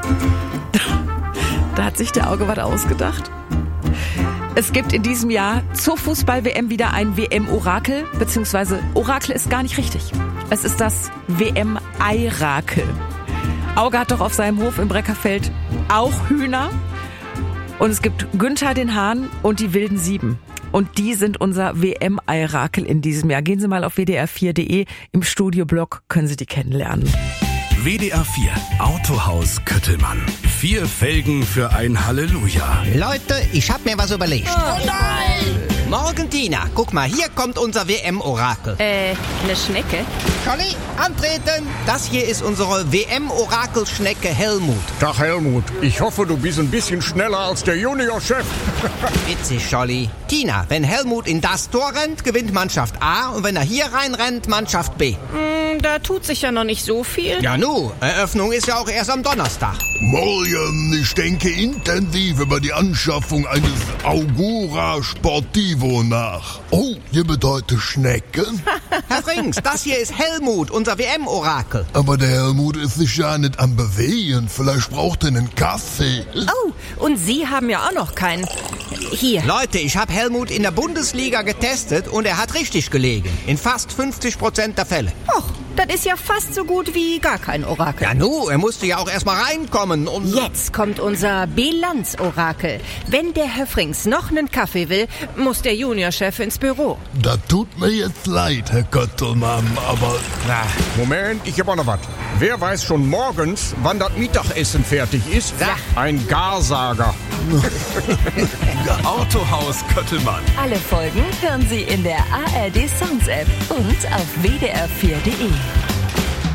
Da hat sich der Auge was ausgedacht. Es gibt in diesem Jahr zur Fußball-WM wieder ein WM-Orakel, beziehungsweise Orakel ist gar nicht richtig. Es ist das WM-Eirakel. Auge hat doch auf seinem Hof im Breckerfeld auch Hühner. Und es gibt Günther den Hahn und die wilden Sieben. Und die sind unser WM-Eirakel in diesem Jahr. Gehen Sie mal auf wdr4.de. Im Studioblog können Sie die kennenlernen. WDR 4 Autohaus Köttelmann. 4 Felgen für ein Halleluja. Leute, ich hab mir was überlegt. Oh nein! Morgen, Tina, guck mal, hier kommt unser WM-Orakel. Eine Schnecke? Scholli, antreten! Das hier ist unsere WM-Orakel-Schnecke Helmut. Tag Helmut, ich hoffe, du bist ein bisschen schneller als der Juniorchef. Witzig, Scholli. Tina, wenn Helmut in das Tor rennt, gewinnt Mannschaft A und wenn er hier reinrennt, Mannschaft B. Da tut sich ja noch nicht so viel. Ja nu, Eröffnung ist ja auch erst am Donnerstag. Morgen, ich denke intensiv über die Anschaffung eines Augura Sportivo nach. Oh, ihr bedeutet Schnecken? Herr Frings, das hier ist Helmut, unser WM-Orakel. Aber der Helmut ist sich ja nicht am Bewegen. Vielleicht braucht er einen Kaffee. Oh, und Sie haben ja auch noch keinen. Hier. Leute, ich habe Helmut in der Bundesliga getestet und er hat richtig gelegen. In fast 50% der Fälle. Och, das ist ja fast so gut wie gar kein Orakel. Ja nu, er musste ja auch erstmal reinkommen und... Jetzt kommt unser Bilanz-Orakel. Wenn der Herr Frings noch einen Kaffee will, muss der Juniorchef ins Büro. Das tut mir jetzt leid, Herr Köttelmann, aber... Moment, ich hab auch noch was. Wer weiß schon morgens, wann das Mittagessen fertig ist? Ja. Ein Garsager. Autohaus Köttelmann. Alle Folgen hören Sie in der ARD Sounds App und auf wdr4.de.